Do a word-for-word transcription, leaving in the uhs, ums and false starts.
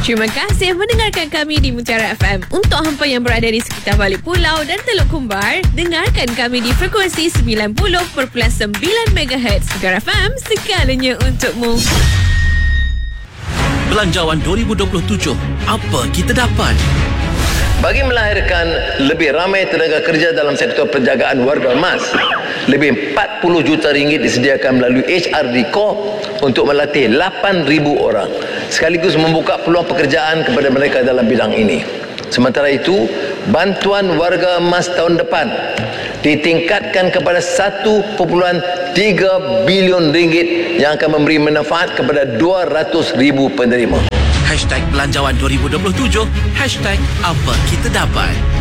Terima kasih mendengarkan kami di Mutiara F M. Untuk hampa yang berada di sekitar balik pulau dan Teluk Kumbar, dengarkan kami di frekuensi sembilan puluh perpuluhan sembilan megahertz. Mutiara F M, segalanya untukmu. Belanjawan dua ribu dua puluh tujuh, apa kita dapat? Bagi melahirkan lebih ramai tenaga kerja dalam sektor penjagaan warga emas, lebih empat puluh juta ringgit disediakan melalui H R D Corp untuk melatih lapan ribu orang, sekaligus membuka peluang pekerjaan kepada mereka dalam bidang ini. Sementara itu, bantuan warga emas tahun depan ditingkatkan kepada satu perpuluhan tiga bilion ringgit yang akan memberi manfaat kepada dua ratus ribu penerima. Hashtag Belanjawan dua ribu dua puluh tujuh, hashtag apa kita dapat.